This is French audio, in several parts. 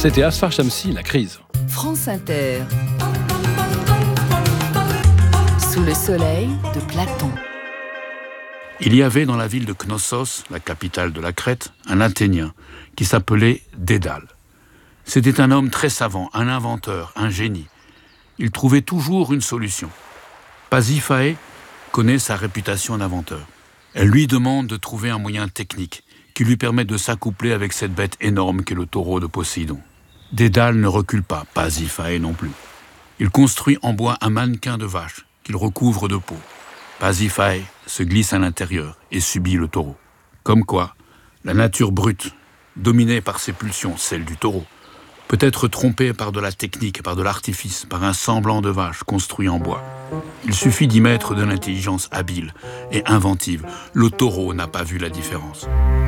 C'était Asfar Shamsi, La crise. France Inter. Sous le soleil de Platon. Il y avait dans la ville de Knossos, la capitale de la Crète, un Athénien qui s'appelait Dédale. C'était un homme très savant, un inventeur, un génie. Il trouvait toujours une solution. Pasiphae connaît sa réputation d'inventeur. Elle lui demande de trouver un moyen technique qui lui permette de s'accoupler avec cette bête énorme qu'est le taureau de Poséidon. Dédale ne recule pas, Pasiphae non plus. Il construit en bois un mannequin de vache qu'il recouvre de peau. Pasiphae se glisse à l'intérieur et subit le taureau. Comme quoi, la nature brute, dominée par ses pulsions, celle du taureau, peut être trompée par de la technique, par de l'artifice, par un semblant de vache construit en bois. Il suffit d'y mettre de l'intelligence habile et inventive. Le taureau n'a pas vu la différence.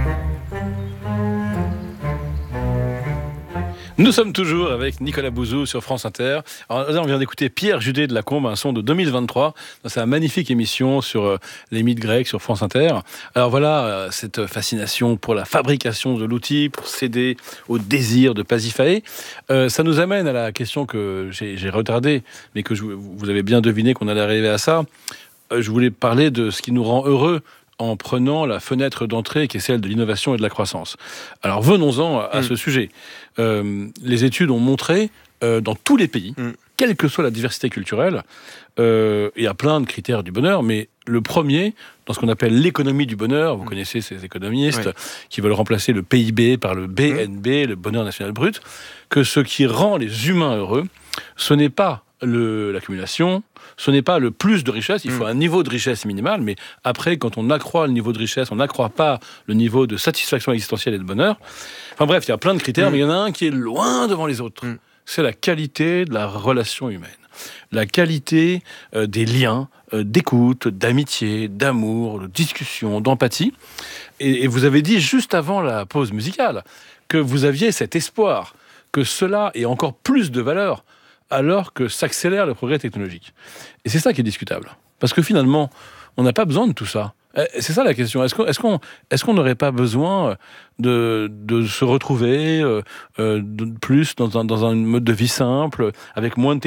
Nous sommes toujours avec Nicolas Bouzou sur France Inter. Alors là, on vient d'écouter Pierre Judet de Lacombe, un son de 2023, dans sa magnifique émission sur les mythes grecs sur France Inter. Alors voilà, cette fascination pour la fabrication de l'outil, pour céder au désir de Pasiphae. Ça nous amène à la question que j'ai retardée, mais que vous avez bien deviné qu'on allait arriver à ça. Je voulais parler de ce qui nous rend heureux en prenant la fenêtre d'entrée qui est celle de l'innovation et de la croissance. Alors venons-en à ce sujet. Les études ont montré dans tous les pays, quelle que soit la diversité culturelle, il y a plein de critères du bonheur, mais le premier, dans ce qu'on appelle l'économie du bonheur, vous connaissez ces économistes qui veulent remplacer le PIB par le BNB, le bonheur national brut, que ce qui rend les humains heureux, ce n'est pas l'accumulation, ce n'est pas le plus de richesse, il faut un niveau de richesse minimal, mais après, quand on accroît le niveau de richesse, on n'accroît pas le niveau de satisfaction existentielle et de bonheur. Enfin bref, il y a plein de critères, mais il y en a un qui est loin devant les autres. C'est la qualité de la relation humaine. La qualité des liens, d'écoute, d'amitié, d'amour, de discussion, d'empathie. Et vous avez dit juste avant la pause musicale que vous aviez cet espoir que cela ait encore plus de valeur alors que s'accélère le progrès technologique. Et c'est ça qui est discutable. Parce que finalement, on n'a pas besoin de tout ça. C'est ça la question. Est-ce qu'on n'aurait pas besoin de se retrouver plus dans un mode de vie simple, avec moins de